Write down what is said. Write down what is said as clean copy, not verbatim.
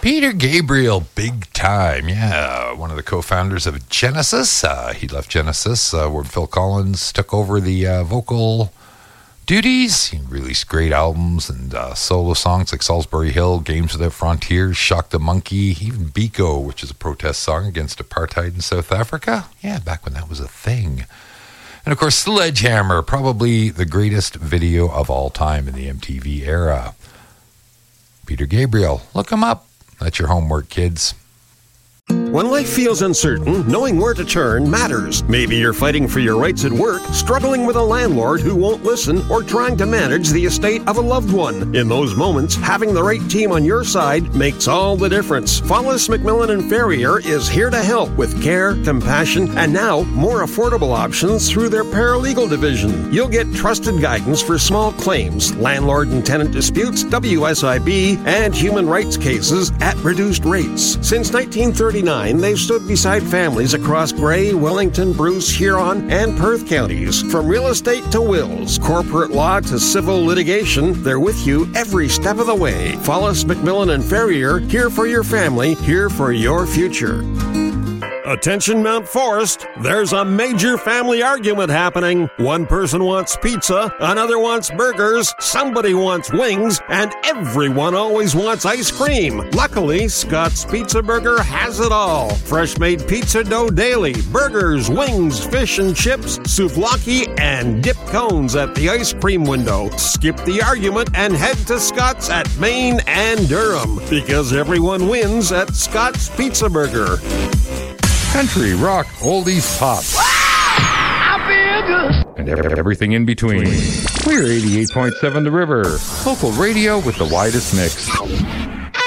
Peter Gabriel, big time. Yeah, one of the co-founders of Genesis. He left Genesis where Phil Collins took over the vocal duties. He released great albums and solo songs like Salisbury Hill, Games Without Frontiers, Shock the Monkey, even Biko, which is a protest song against apartheid in South Africa. Yeah, back when that was a thing. And of course, Sledgehammer, probably the greatest video of all time in the MTV era. Peter Gabriel, look him up. That's your homework, kids. When life feels uncertain, knowing where to turn matters. Maybe you're fighting for your rights at work, struggling with a landlord who won't listen, or trying to manage the estate of a loved one. In those moments, having the right team on your side makes all the difference. Follis McMillan and Ferrier is here to help with care, compassion, and now more affordable options through their paralegal division. You'll get trusted guidance for small claims, landlord and tenant disputes, WSIB, and human rights cases at reduced rates. Since 1939, they've stood beside families across Grey, Wellington, Bruce, Huron, and Perth counties. From real estate to wills, corporate law to civil litigation, they're with you every step of the way. Follis McMillan and Ferrier, here for your family, here for your future. Attention Mount Forest, there's a major family argument happening. One person wants pizza, another wants burgers, somebody wants wings, and everyone always wants ice cream. Luckily, Scott's Pizza Burger has it all. Fresh-made pizza dough daily, burgers, wings, fish and chips, souvlaki, and dip cones at the ice cream window. Skip the argument and head to Scott's at Maine and Durham, because everyone wins at Scott's Pizza Burger. Country, rock, oldies, pop. I feel good. And everything in between. We're 88.7 The River. Local radio with the widest mix.